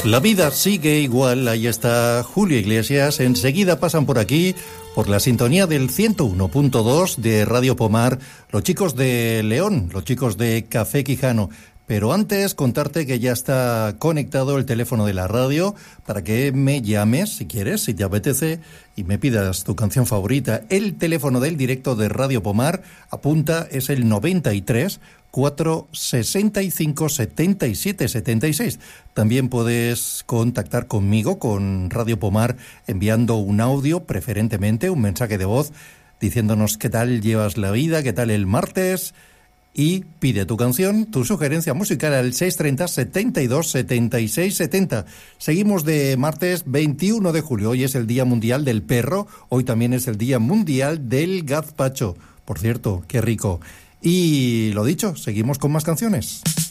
La vida sigue igual, ahí está Julio Iglesias. Enseguida pasan por aquí, por la sintonía del 101.2 de Radio Pomar, los chicos de León, los chicos de Café Quijano. Pero antes, contarte que ya está conectado el teléfono de la radio para que me llames, si quieres, si te apetece, y me pidas tu canción favorita. El teléfono del directo de Radio Pomar, apunta, es el 93 465 77 76. También puedes contactar conmigo, con Radio Pomar, enviando un audio, preferentemente un mensaje de voz, diciéndonos qué tal llevas la vida, qué tal el martes, y pide tu canción, tu sugerencia musical al 630 72 76 70. Seguimos de martes 21 de julio. Hoy es el Día Mundial del Perro. Hoy también es el Día Mundial del Gazpacho. Por cierto, qué rico. Y lo dicho, seguimos con más canciones.